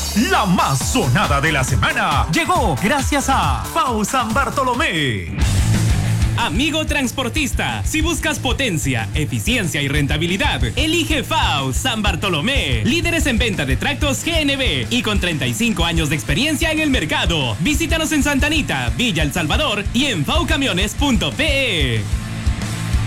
La más sonada de la semana llegó gracias a FAO San Bartolomé. Amigo transportista, si buscas potencia, eficiencia y rentabilidad, elige FAO San Bartolomé. Líderes en venta de tractos GNB y con 35 años de experiencia en el mercado. Visítanos en Santa Anita, Villa El Salvador y en faocamiones.pe.